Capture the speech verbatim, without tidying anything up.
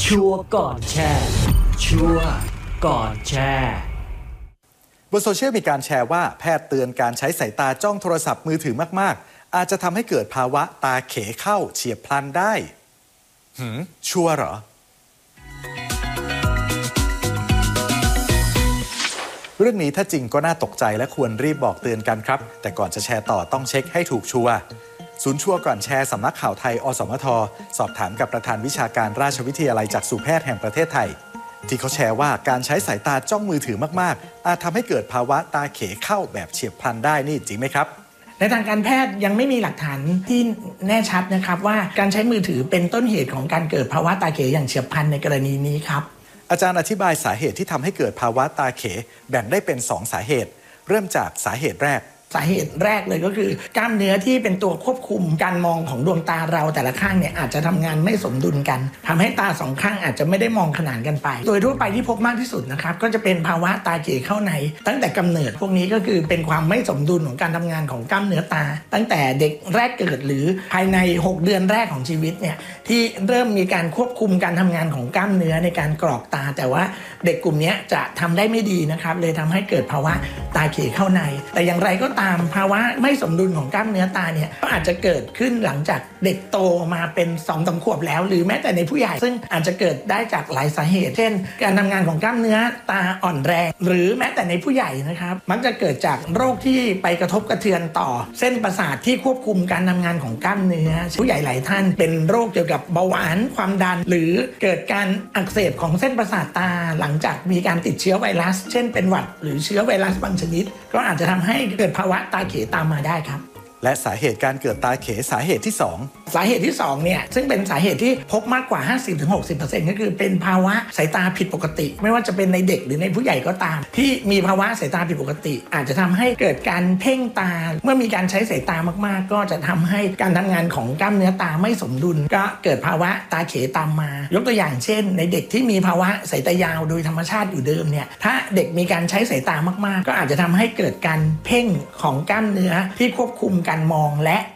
ชัวร์ก่อนแชร์ชัวร์ก่อนแชร์บนโซเชียลมีการแชร์ว่าแพทย์เตือนการใช้สายตาจ้องโทรศัพท์มือถือมากๆอาจจะทำให้เกิดภาวะตาเขเข้าเฉียบพลันได้หืมชัวร์เหรอเรื่องนี้ถ้าจริงก็น่าตกใจและควรรีบบอกเตือนกันครับแต่ก่อนจะแชร์ต่อต้องเช็คให้ถูกชัวร์ศูนย์ชัวร์ก่อนแชร์สำนักข่าวไทยอสมทสอบถามกับประธานวิชาการราชวิทยาลัยจักษุแพทย์แห่งประเทศไทยที่เขาแชร์ว่าการใช้สายตาจ้องมือถือมากๆอาจทำให้เกิดภาวะตาเขเข้าแบบเฉียบพลันได้นี่จริงไหมครับในทางการแพทย์ยังไม่มีหลักฐานที่แน่ชัดนะครับว่าการใช้มือถือเป็นต้นเหตุของการเกิดภาวะตาเขอย่างเฉียบพลันในกรณีนี้ครับอาจารย์อธิบายสาเหตุที่ทำให้เกิดภาวะตาเขแบ่งได้เป็นสองสาเหตุเริ่มจากสาเหตุแรกสาเหตุแรกเลยก็คือกล้ามเนื้อที่เป็นตัวควบคุมการมองของดวงตาเราแต่ละข้างเนี่ยอาจจะทำงานไม่สมดุลกันทำให้ตาสองข้างอาจจะไม่ได้มองขนานกันไปโดยทั่วไปที่พบมากที่สุดนะครับก็จะเป็นภาวะตาเขเข้าในตั้งแต่กำเนิดพวกนี้ก็คือเป็นความไม่สมดุลของการทำงานของกล้ามเนื้อตาตั้งแต่เด็กแรกเกิดหรือภายในหกเดือนแรกของชีวิตเนี่ยที่เริ่มมีการควบคุมการทำงานของกล้ามเนื้อในการกรอกตาแต่ว่าเด็กกลุ่มนี้จะทำได้ไม่ดีนะครับเลยทำให้เกิดภาวะตาเขเข้าในแต่อย่างไรก็ตามภาวะไม่สมดุลของกล้ามเนื้อตาเนี่ยก็อาจจะเกิดขึ้นหลังจากเด็กโตมาเป็นสองสามขวบแล้วหรือแม้แต่ในผู้ใหญ่ซึ่งอาจจะเกิดได้จากหลายสาเหตุเช่นการทำงานของกล้ามเนื้อตาอ่อนแรงหรือแม้แต่ในผู้ใหญ่นะครับมักจะเกิดจากโรคที่ไปกระทบกระเทือนต่อเส้นประสาทที่ควบคุมการทำงานของกล้ามเนื้อผู้ใหญ่หลายท่านเป็นโรคเกี่ยวกับเบาหวานความดันหรือเกิดการอักเสบของเส้นประสาทตาหลังจากมีการติดเชื้อไวรัสเช่นเป็นหวัดหรือเชื้อไวรัสบางชนิดก็อาจจะทำให้เกิดภาวะตาเขตามมาได้ครับและสาเหตุการเกิดตาเขสาเหตุที่สองสาเหตุที่สองเนี่ยซึ่งเป็นสาเหตุที่พบมากกว่า ห้าสิบถึงหกสิบเปอร์เซ็นต์ ก็คือเป็นภาวะสายตาผิดปกติไม่ว่าจะเป็นในเด็กหรือในผู้ใหญ่ก็ตามที่มีภาวะสายตาผิดปกติอาจจะทำให้เกิดการเพ่งตาเมื่อมีการใช้สายตามากๆก็จะทำให้การทำงานของกล้ามเนื้อตาไม่สมดุลก็เกิดภาวะตาเขตามมายกตัวอย่างเช่นในเด็กที่มีภาวะสายตายาวโดยธรรมชาติอยู่เดิมเนี่ยถ้าเด็กมีการใช้สายตามากๆก็อาจจะทำให้เกิดการเพ่งของกล้ามเนื้อที่ควบคุมการมองและ